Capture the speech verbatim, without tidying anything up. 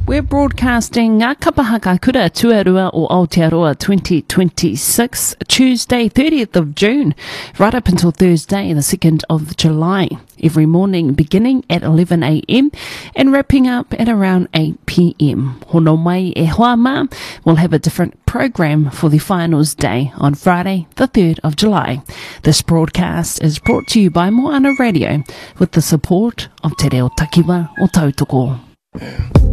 We're broadcasting Ngā Kapahaka Kura Tuarua o Aotearoa twenty twenty-six, Tuesday thirtieth of June, right up until Thursday the second of July. Every morning beginning at eleven a m and wrapping up at around eight p m. Hono mai e hoa ma, we'll have a different program for the finals day on Friday the third of July. This broadcast is brought to you by Moana Radio with the support of Te Reo Takiwa o Tautoko.